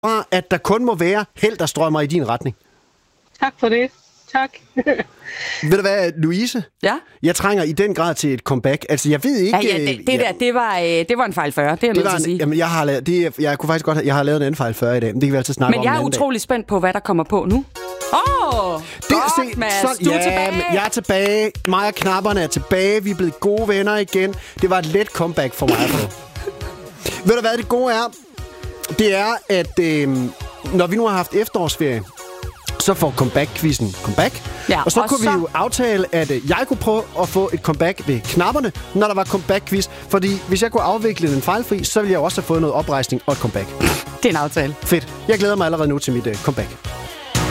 fra, at der kun må være held, der strømmer i din retning. Tak for det. Tak. Ved du hvad, Louise? Ja? Jeg trænger i den grad til et comeback. Altså, jeg ved ikke... Det var en fejl 40, det er jeg nødt til at sige. Jamen, jeg kunne faktisk godt... Jeg har lavet en anden fejl 40 i dag, men det kan vi altid snakke om. Men jeg er utrolig spændt på, hvad der kommer på nu. Godt, Mads, du er tilbage. Jeg er tilbage. Mig og knapperne er tilbage. Vi er blevet gode venner igen. Det var et let comeback for mig. Ved du hvad, det gode er? Det er, at når vi nu har haft efterårsferie, så får comeback-quizzen comeback. Ja, og så kunne vi jo aftale, at jeg kunne prøve at få et comeback ved knapperne, når der var comeback-quiz. Fordi hvis jeg kunne afvikle den fejlfri, så ville jeg også have fået noget oprejsning og et comeback. Det er en aftale. Fedt. Jeg glæder mig allerede nu til mit comeback.